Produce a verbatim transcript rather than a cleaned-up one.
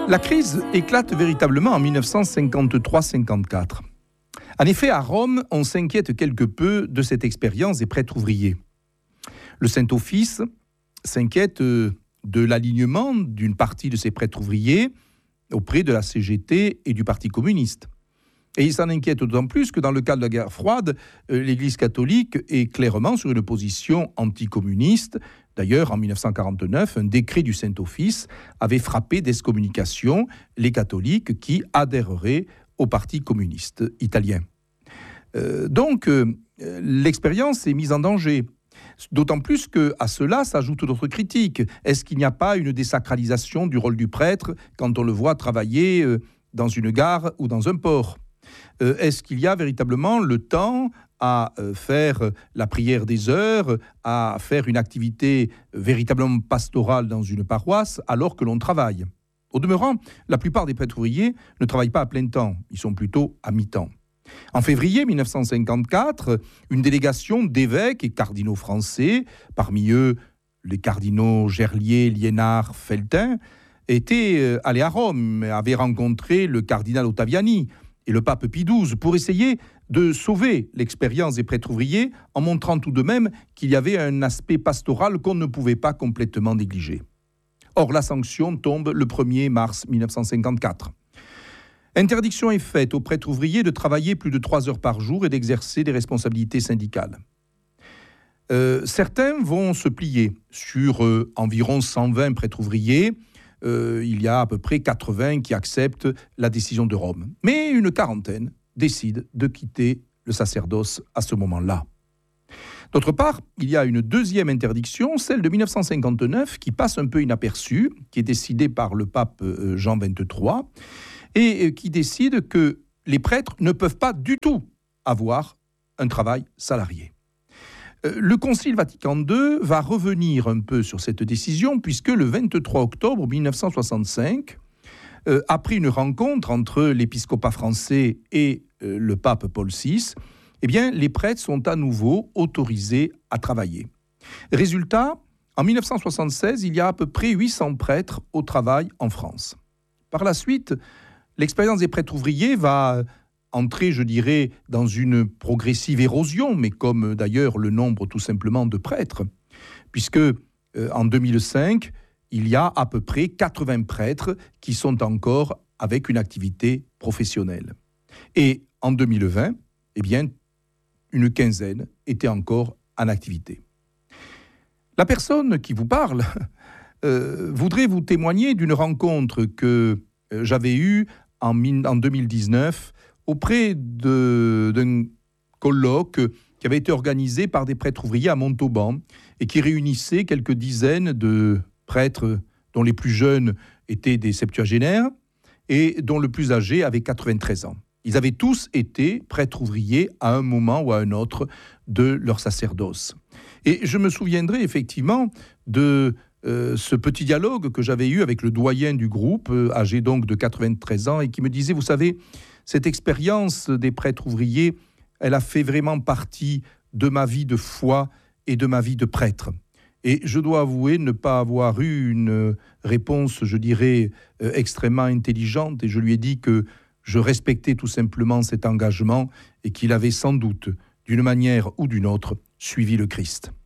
La crise éclate véritablement en dix-neuf cent cinquante-trois cinquante-quatre. En effet, à Rome, on s'inquiète quelque peu de cette expérience des prêtres ouvriers. Le Saint-Office s'inquiète de l'alignement d'une partie de ces prêtres ouvriers auprès de la C G T et du Parti communiste. Et il s'en inquiète d'autant plus que dans le cadre de la guerre froide, l'Église catholique est clairement sur une position anticommuniste. D'ailleurs, en dix-neuf cent quarante-neuf, un décret du Saint-Office avait frappé d'excommunication les catholiques qui adhéreraient au Parti communiste italien. Euh, donc, euh, l'expérience est mise en danger. D'autant plus qu'à cela s'ajoutent d'autres critiques. Est-ce qu'il n'y a pas une désacralisation du rôle du prêtre quand on le voit travailler euh, dans une gare ou dans un port ? Euh, est-ce qu'il y a véritablement le temps à euh, faire la prière des heures, à faire une activité véritablement pastorale dans une paroisse alors que l'on travaille ? Au demeurant, la plupart des prêtres ouvriers ne travaillent pas à plein temps, ils sont plutôt à mi-temps. En février dix-neuf cent cinquante-quatre, une délégation d'évêques et cardinaux français, parmi eux les cardinaux Gerlier, Liénard, Feltin, était allé à Rome, avait rencontré le cardinal Ottaviani et le pape Pie douze pour essayer de sauver l'expérience des prêtres ouvriers en montrant tout de même qu'il y avait un aspect pastoral qu'on ne pouvait pas complètement négliger. Or, la sanction tombe le premier mars dix-neuf cent cinquante-quatre. Interdiction est faite aux prêtres ouvriers de travailler plus de trois heures par jour et d'exercer des responsabilités syndicales. Euh, certains vont se plier. Sur euh, environ cent vingt prêtres ouvriers, euh, il y a à peu près quatre-vingts qui acceptent la décision de Rome. Mais une quarantaine décident de quitter le sacerdoce à ce moment-là. D'autre part, il y a une deuxième interdiction, celle de dix-neuf cent cinquante-neuf, qui passe un peu inaperçue, qui est décidée par le pape Jean vingt-trois, et qui décide que les prêtres ne peuvent pas du tout avoir un travail salarié. Le Concile Vatican deux va revenir un peu sur cette décision, puisque le vingt-trois octobre dix-neuf cent soixante-cinq, euh, après une rencontre entre l'épiscopat français et euh, le pape Paul six, eh bien, les prêtres sont à nouveau autorisés à travailler. Résultat, en dix-neuf cent soixante-seize, il y a à peu près huit cents prêtres au travail en France. Par la suite, l'expérience des prêtres ouvriers va entrer, je dirais, dans une progressive érosion, mais comme d'ailleurs le nombre tout simplement de prêtres, puisque euh, en deux mille cinq, il y a à peu près quatre-vingts prêtres qui sont encore avec une activité professionnelle. Et en deux mille vingt, eh bien, une quinzaine étaient encore en activité. La personne qui vous parle euh, voudrait vous témoigner d'une rencontre que euh, j'avais eue en, en deux mille dix-neuf auprès de, d'un colloque qui avait été organisé par des prêtres ouvriers à Montauban et qui réunissait quelques dizaines de prêtres dont les plus jeunes étaient des septuagénaires et dont le plus âgé avait quatre-vingt-treize ans. Ils avaient tous été prêtres ouvriers à un moment ou à un autre de leur sacerdoce. Et je me souviendrai effectivement de euh, ce petit dialogue que j'avais eu avec le doyen du groupe, euh, âgé donc de quatre-vingt-treize ans, et qui me disait, vous savez, cette expérience des prêtres ouvriers, elle a fait vraiment partie de ma vie de foi et de ma vie de prêtre. Et je dois avouer ne pas avoir eu une réponse, je dirais, euh, extrêmement intelligente, et je lui ai dit que je respectais tout simplement cet engagement et qu'il avait sans doute, d'une manière ou d'une autre, suivi le Christ.